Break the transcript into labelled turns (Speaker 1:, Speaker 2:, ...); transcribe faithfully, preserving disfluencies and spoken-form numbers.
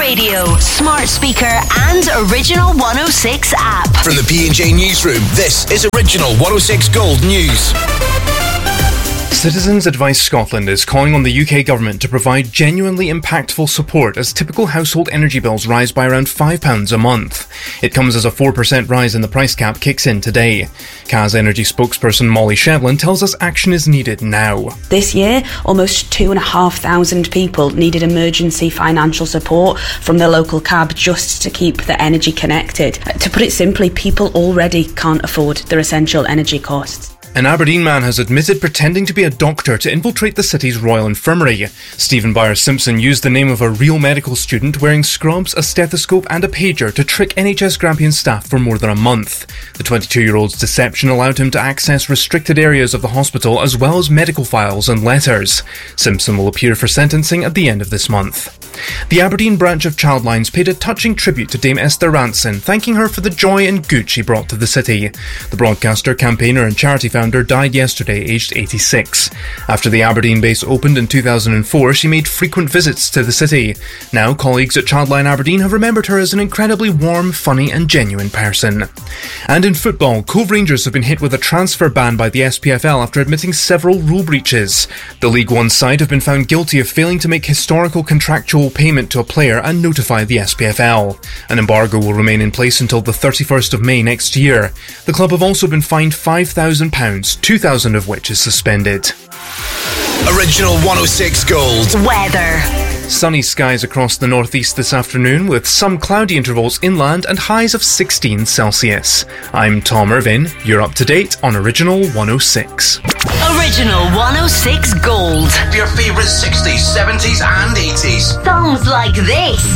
Speaker 1: radio, smart speaker and Original one oh six app.
Speaker 2: From the P and J Newsroom, this is Original one oh six Gold News.
Speaker 3: Citizens Advice Scotland is calling on the U K government to provide genuinely impactful support as typical household energy bills rise by around five pounds a month. It comes as a four percent rise in the price cap kicks in today. C A S Energy spokesperson Molly Shevlin tells us action is needed now.
Speaker 4: This year, almost two and a half thousand people needed emergency financial support from their local C A B just to keep the energy connected. To put it simply, people already can't afford their essential energy costs.
Speaker 3: An Aberdeen man has admitted pretending to be a doctor to infiltrate the city's Royal Infirmary. Stephen Byers-Simpson used the name of a real medical student wearing scrubs, a stethoscope and a pager to trick N H S Grampian staff for more than a month. The twenty-two-year-old's deception allowed him to access restricted areas of the hospital as well as medical files and letters. Simpson will appear for sentencing at the end of this month. The Aberdeen branch of Childlines paid a touching tribute to Dame Esther Ranson, thanking her for the joy and good she brought to the city. The broadcaster, campaigner and charity founder died yesterday, aged eighty-six. After the Aberdeen base opened in two thousand four, she made frequent visits to the city. Now, colleagues at Childline Aberdeen have remembered her as an incredibly warm, funny and genuine person. And in football, Cove Rangers have been hit with a transfer ban by the S P F L after admitting several rule breaches. The League One side have been found guilty of failing to make historical contractual payment to a player and notify the S P F L. An embargo will remain in place until the thirty-first of May next year. The club have also been fined five thousand pounds, two thousand of which is suspended.
Speaker 2: Original one oh six Gold.
Speaker 1: Weather.
Speaker 3: Sunny skies across the northeast this afternoon with some cloudy intervals inland and highs of sixteen Celsius. I'm Tom Irvin. You're up to date on Original one oh six.
Speaker 1: Original one oh six Gold.
Speaker 2: Your favourite sixties, seventies and eighties.
Speaker 1: Songs like this.